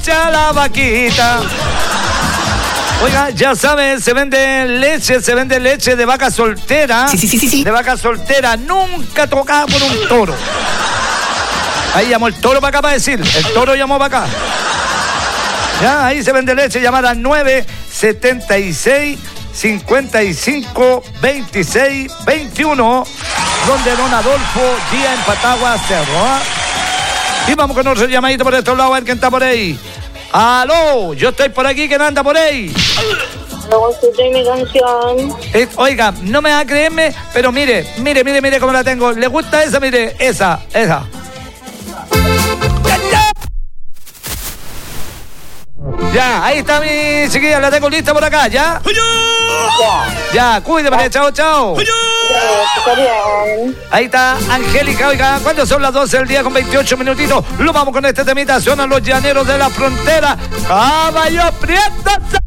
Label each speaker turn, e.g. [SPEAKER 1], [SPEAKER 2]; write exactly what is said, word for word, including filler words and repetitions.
[SPEAKER 1] escucha la vaquita. Oiga, ya saben, se vende leche, se vende leche de vaca soltera.
[SPEAKER 2] Sí, sí, sí, sí, sí.
[SPEAKER 1] De vaca soltera, nunca tocada por un toro. Ahí llamó el toro para acá para decir, el toro llamó para acá. Ya, ahí se vende leche, llamada nueve setenta y seis, cincuenta y cinco, veintiséis, veintiuno, donde don Adolfo, día en Patagua, Cerro. ¿eh? Y vamos con otro llamadito por estos lados, a ver quién está por ahí. ¡Aló! Yo estoy por aquí, ¿quién anda por ahí?
[SPEAKER 3] No escuché mi canción.
[SPEAKER 1] Eh, oiga, no me va a creerme, pero mire, mire, mire, mire cómo la tengo. ¿Le gusta esa? Mire, esa, esa. ¡Ya, ya! Ya, ahí está mi chiquilla, la tengo lista por acá, ¿ya? Ya, cuídeme, chao, chao. Ahí está Angélica, oiga, ¿cuándo son las doce del día con veintiocho minutitos? Lo vamos con este temita, suenan los llaneros de la frontera. ¡Caballo Prieto!